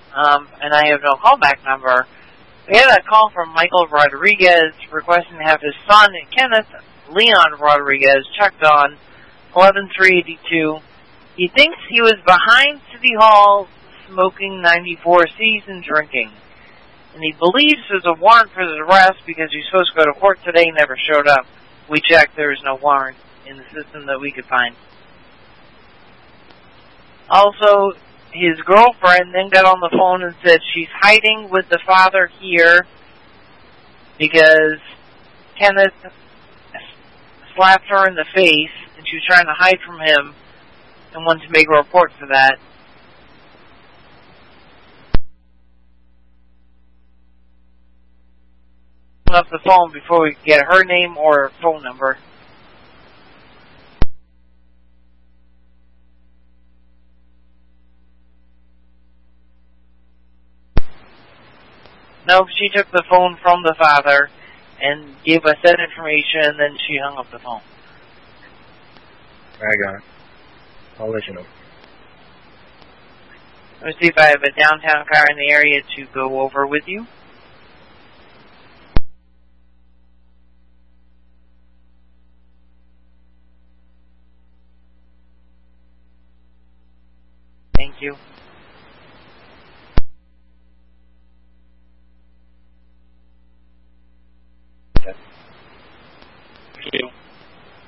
and I have no callback number. We had a call from Michael Rodriguez requesting to have his son, Kenneth Leon Rodriguez, checked on 11382. He thinks he was behind City Hall smoking 94Cs and drinking. And he believes there's a warrant for his arrest because he's supposed to go to court today and never showed up. We checked, there is no warrant in the system that we could find. Also, his girlfriend then got on the phone and said she's hiding with the father here because Kenneth slapped her in the face and she was trying to hide from him and wanted to make a report for that. Off the phone before we get her name or her phone number. No, she took the phone from the father and gave us that information, and then she hung up the phone. I got it. I'll let you know. Let me see if I have a downtown car in the area to go over with you. Thank you.